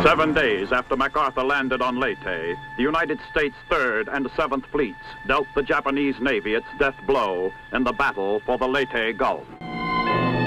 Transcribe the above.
7 days after MacArthur landed on Leyte, the United States 3rd and 7th Fleets dealt the Japanese Navy its death blow in the battle for the Leyte Gulf.